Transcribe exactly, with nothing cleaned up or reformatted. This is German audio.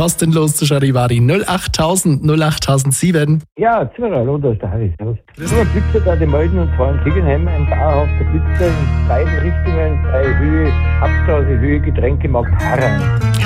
kostenlos zu Charivari null achttausend null achttausendsieben. Ja, Zimmerer, hallo, da ist der Harry. Servus. So ein Blitzer da, die melden und zwar in Tegenheim, ein dauerhafter Blitzer in beiden Richtungen bei Höhe, Hauptstraße, Höhe, Getränkemarkt, Harrein.